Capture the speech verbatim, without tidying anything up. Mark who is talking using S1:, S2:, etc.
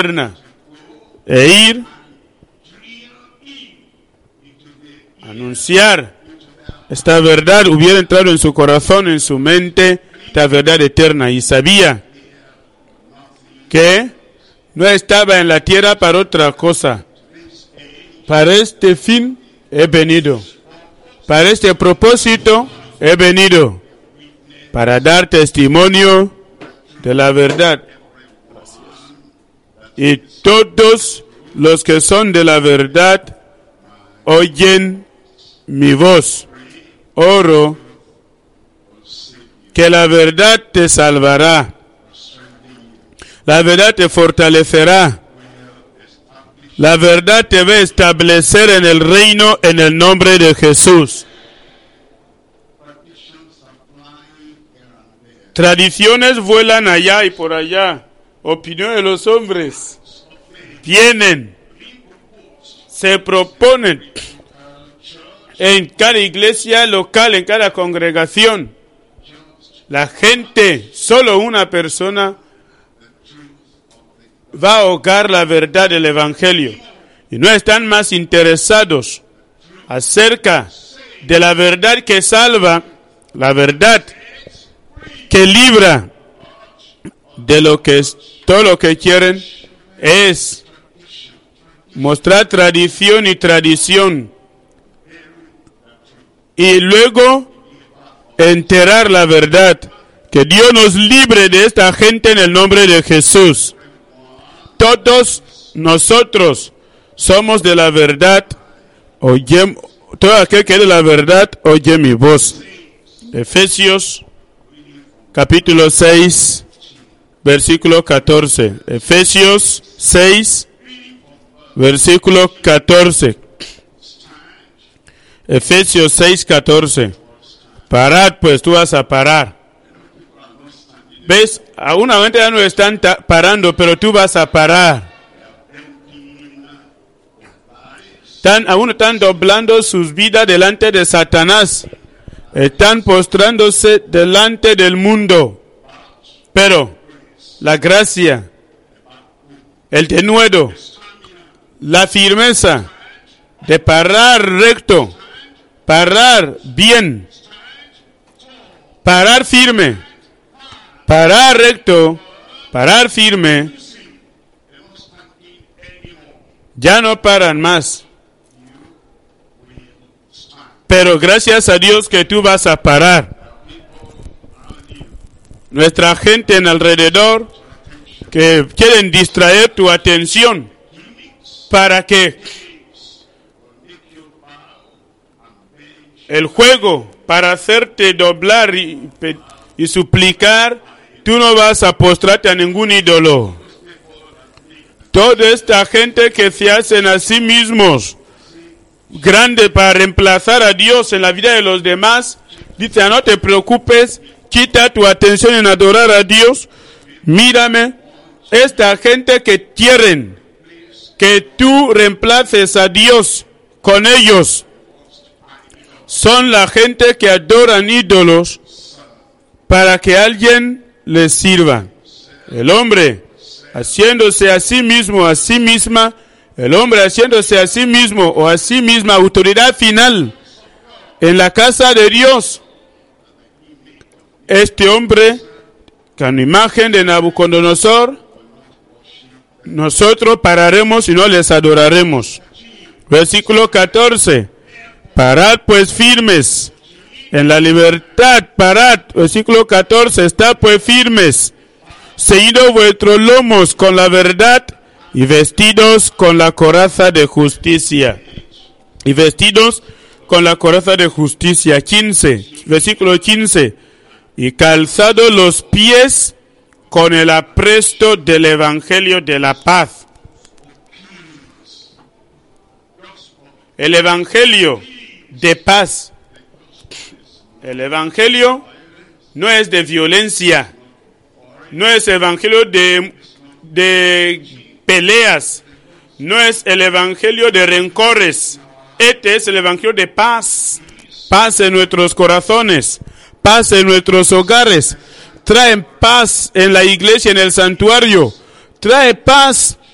S1: e ir, anunciar esta verdad, hubiera entrado en su corazón, en su mente, esta verdad eterna, y sabía que no estaba en la tierra para otra cosa. Para este fin he venido, para este propósito he venido, para dar testimonio de la verdad. Y todos los que son de la verdad oyen mi voz. Oro que la verdad te salvará, la verdad te fortalecerá, la verdad te va a establecer en el reino en el nombre de Jesús. Tradiciones vuelan allá y por allá. Opinión de los hombres. Vienen. Se proponen. En cada iglesia local, en cada congregación. La gente, solo una persona, va a ahogar la verdad del Evangelio. Y no están más interesados acerca de la verdad que salva, la verdad que libra, de lo que es, todo lo que quieren es mostrar tradición y tradición y luego enterrar la verdad. Que Dios nos libre de esta gente en el nombre de Jesús. Todos nosotros somos de la verdad. Oye, todo aquel que es de la verdad oye mi voz. Efesios capítulo seis, versículo catorce. Efesios seis, versículo catorce. Efesios seis, catorce. Parad, pues tú vas a parar. ¿Ves? Aún la gente ya no están ta- parando, pero tú vas a parar. Están, aún están doblando sus vidas delante de Satanás. Están postrándose delante del mundo. Pero la gracia, el denuedo, la firmeza de parar recto, parar bien, parar firme, parar recto, parar firme, ya no paran más. Pero gracias a Dios que tú vas a parar. Nuestra gente en alrededor que quieren distraer tu atención para que el juego, para hacerte doblar y, y suplicar, tú no vas a postrarte a ningún ídolo. Toda esta gente que se hacen a sí mismos grande para reemplazar a Dios en la vida de los demás, dice, no te preocupes, quita tu atención en adorar a Dios, mírame, esta gente que quieren que tú reemplaces a Dios con ellos, son la gente que adoran ídolos para que alguien les sirva. El hombre haciéndose a sí mismo, a sí misma, el hombre haciéndose a sí mismo o a sí misma autoridad final en la casa de Dios. Este hombre, con imagen de Nabucodonosor, nosotros pararemos y no les adoraremos. Versículo catorce. Parad pues firmes en la libertad, parad. Versículo catorce. Estad pues firmes, ceñidos vuestros lomos con la verdad, y vestidos con la coraza de justicia. Y vestidos con la coraza de justicia. quince. Versículo quince. Y calzados los pies con el apresto del evangelio de la paz. El evangelio de paz. El evangelio no es de violencia. No es evangelio de, de peleas, no es el evangelio de rencores. Este es el evangelio de paz. Paz en nuestros corazones, paz en nuestros hogares. Trae paz en la iglesia, en el santuario. Trae paz